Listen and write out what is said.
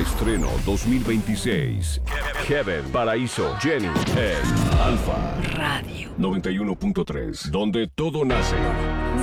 Estreno 2026. Heaven, Paraíso, Jenny en Alfa Radio 91.3, donde todo nace.